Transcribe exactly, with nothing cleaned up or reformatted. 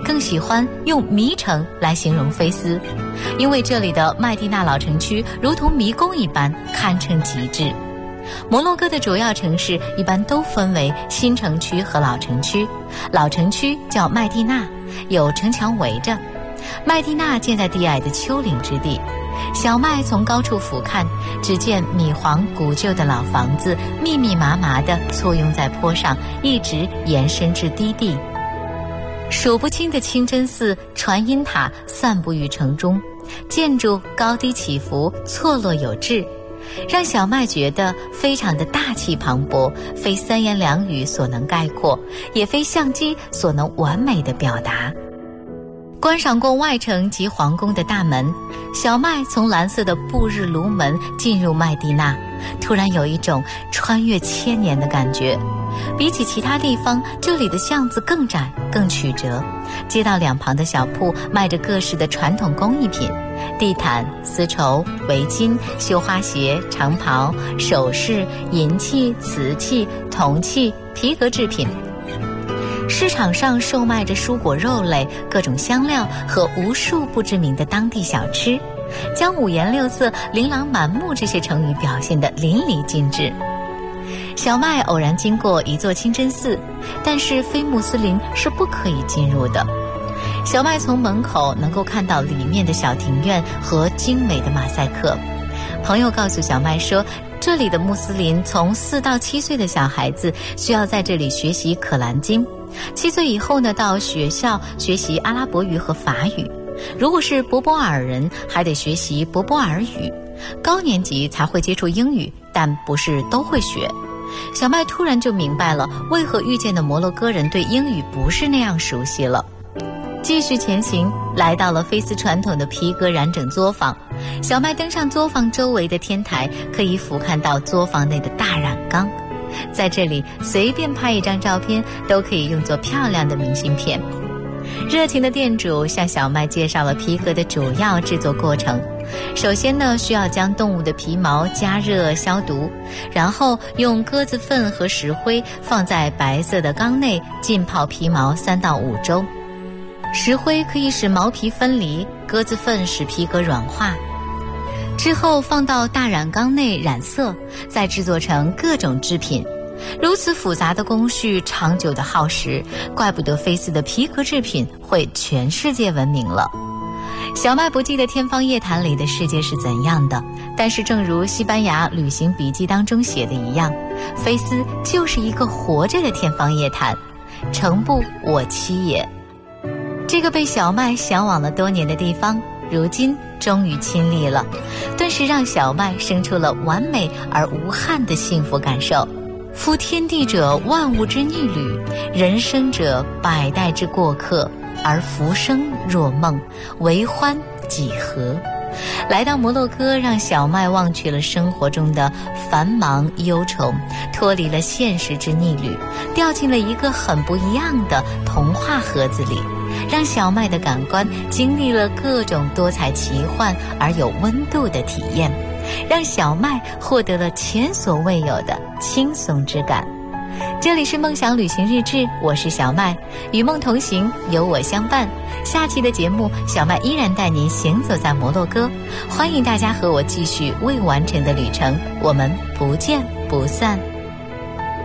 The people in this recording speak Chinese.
更喜欢用迷城来形容菲斯，因为这里的麦地那老城区如同迷宫一般，堪称极致。摩洛哥的主要城市一般都分为新城区和老城区，老城区叫麦地那，有城墙围着。麦地那建在低矮的丘陵之地，小麦从高处俯瞰，只见米黄古旧的老房子密密麻麻地簇拥在坡上，一直延伸至低地。数不清的清真寺、传音塔散布于城中，建筑高低起伏，错落有致，让小麦觉得非常的大气磅礴，非三言两语所能概括，也非相机所能完美的表达。观赏过外城及皇宫的大门，小麦从蓝色的布日炉门进入麦地那，突然有一种穿越千年的感觉。比起其他地方，这里的巷子更窄更曲折，街道两旁的小铺卖着各式的传统工艺品，地毯、丝绸、围巾、绣花鞋、长袍、首饰、银器、瓷器、铜器、皮革制品。市场上售卖着蔬果肉类、各种香料和无数不知名的当地小吃，将五颜六色、琳琅满目这些成语表现得淋漓尽致。小麦偶然经过一座清真寺，但是非穆斯林是不可以进入的。小麦从门口能够看到里面的小庭院和精美的马赛克。朋友告诉小麦说，这里的穆斯林从四到七岁的小孩子需要在这里学习可兰经，七岁以后呢，到学校学习阿拉伯语和法语，如果是博博尔人还得学习博博尔语，高年级才会接触英语，但不是都会学。小麦突然就明白了为何遇见的摩洛哥人对英语不是那样熟悉了。继续前行，来到了菲斯传统的皮革染整作坊。小麦登上作坊周围的天台，可以俯瞰到作坊内的大染缸，在这里随便拍一张照片都可以用作漂亮的明信片。热情的店主向小麦介绍了皮革的主要制作过程。首先呢，需要将动物的皮毛加热消毒，然后用鸽子粪和石灰放在白色的缸内浸泡皮毛三到五周。石灰可以使毛皮分离，鸽子粪使皮革软化。之后放到大染缸内染色，再制作成各种制品。如此复杂的工序，长久的耗时，怪不得菲斯的皮革制品会全世界闻名了。小麦不记得天方夜谭里的世界是怎样的，但是正如西班牙旅行笔记当中写的一样，菲斯就是一个活着的天方夜谭，诚不我欺也。这个被小麦向往了多年的地方，如今终于亲历了，顿时让小麦生出了完美而无憾的幸福感受。夫天地者，万物之逆旅；人生者，百代之过客。而浮生若梦，为欢几何？来到摩洛哥，让小麦忘却了生活中的繁忙忧愁，脱离了现实之逆旅，掉进了一个很不一样的童话盒子里，让小麦的感官经历了各种多彩奇幻而有温度的体验，让小麦获得了前所未有的轻松之感。这里是梦想旅行日志，我是小麦，与梦同行，有我相伴。下期的节目，小麦依然带您行走在摩洛哥，欢迎大家和我继续未完成的旅程，我们不见不散。